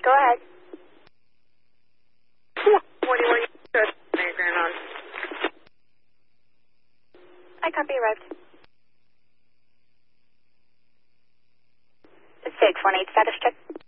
Go ahead. 41 Grand on. I copy, arrived. 618 status check.